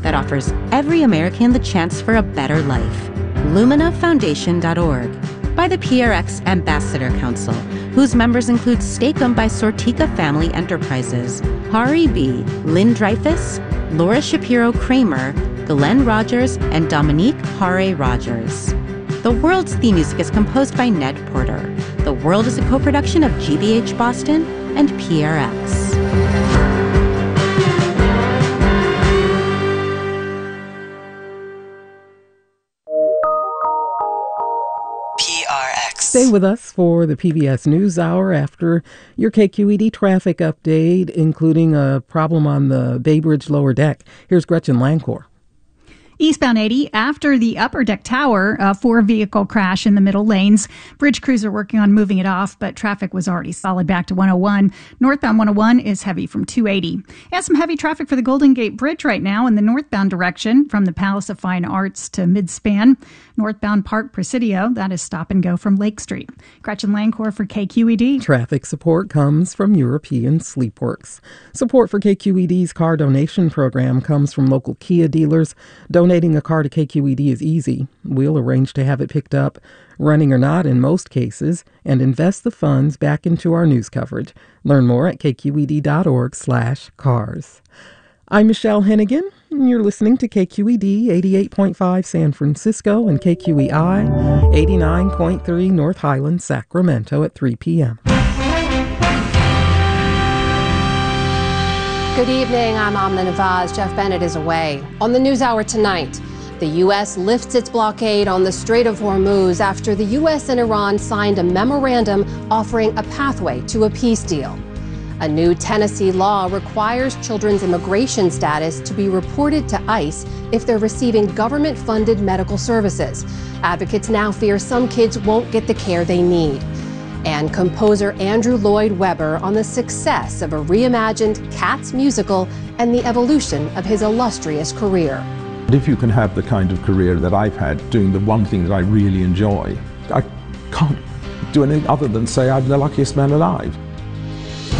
that offers every American the chance for a better life. LuminaFoundation.org. By the PRX Ambassador Council, whose members include stake-owned by Sortika Family Enterprises, Hari B., Lynn Dreyfus, Laura Shapiro Kramer, Glenn Rogers, and Dominique Hare Rogers. The World's theme music is composed by Ned Porter. The World is a co-production of GBH Boston and PRX. Stay with us for the PBS NewsHour after your KQED traffic update, including a problem on the Bay Bridge lower deck. Here's Gretchen Lancor. Eastbound 80, after the upper deck tower, a four-vehicle crash in the middle lanes. Bridge crews are working on moving it off, but traffic was already solid back to 101. Northbound 101 is heavy from 280. And some heavy traffic for the Golden Gate Bridge right now in the northbound direction from the Palace of Fine Arts to Midspan. Northbound Park Presidio, that is stop and go from Lake Street. Gretchen Lancor for KQED. Traffic support comes from European Sleepworks. Support for KQED's car donation program comes from local Kia dealers. Donating a car to KQED is easy. We'll arrange to have it picked up, running or not in most cases, and invest the funds back into our news coverage. Learn more at kqed.org/cars. I'm Michelle Hennigan, and you're listening to KQED 88.5 San Francisco and KQEI 89.3 North Highlands, Sacramento at 3 p.m. Good evening, I'm Amna Nawaz. Jeff Bennett is away. On the NewsHour tonight, the U.S. lifts its blockade on the Strait of Hormuz after the U.S. and Iran signed a memorandum offering a pathway to a peace deal. A new Tennessee law requires children's immigration status to be reported to ICE if they're receiving government-funded medical services. Advocates now fear some kids won't get the care they need. And composer Andrew Lloyd Webber on the success of a reimagined Cats musical and the evolution of his illustrious career. If you can have the kind of career that I've had, doing the one thing that I really enjoy, I can't do anything other than say I'm the luckiest man alive.